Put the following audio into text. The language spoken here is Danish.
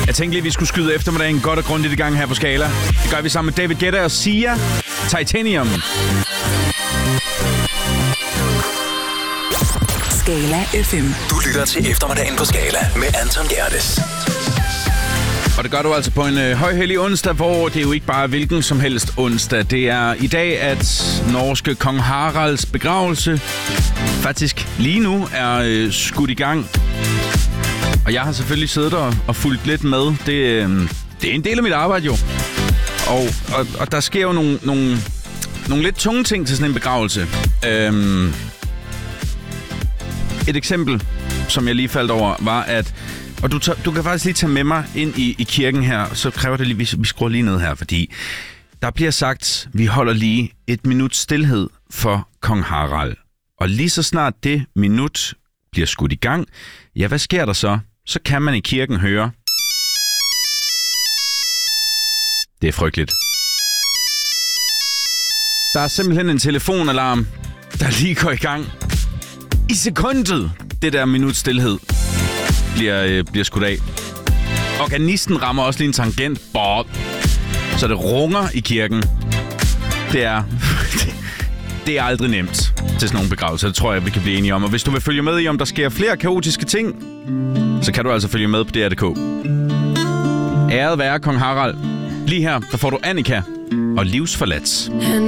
Jeg tænkte lige, vi skulle skyde eftermiddagen godt og grundigt i gang her på Skala. Det gør vi sammen med David Guetta og Sia. Titanium. Skala FM. Du lytter til eftermiddagen på Skala med Anton Gerdes. Og det gør du altså på en højhellig onsdag, hvor det jo ikke bare er hvilken som helst onsdag. Det er i dag, at norske kong Haralds begravelse faktisk lige nu er skudt i gang. Og jeg har selvfølgelig siddet og fulgt lidt med. Det er en del af mit arbejde jo. Og der sker jo nogle lidt tunge ting til sådan en begravelse. Et eksempel, som jeg lige faldt over, var at... Og du kan faktisk lige tage med mig ind i kirken her, så kræver det lige, vi skruer lige ned her, fordi der bliver sagt, vi holder lige et minut stilhed for kong Harald. Og lige så snart det minut bliver skudt i gang, ja, hvad sker der så? Så kan man i kirken høre... Det er frygteligt. Der er simpelthen en telefonalarm, der lige går i gang. I sekundet, det der minut stilhed bliver skudt af. Organisten rammer også lige en tangent, så det runger i kirken. Det er aldrig nemt til sådan nogle begravelser. Det tror jeg, vi kan blive enige om. Og hvis du vil følge med i, om der sker flere kaotiske ting, så kan du altså følge med på DR.dk. Æret være kong Harald. Lige her, der får du Annika og Livsforladt. Han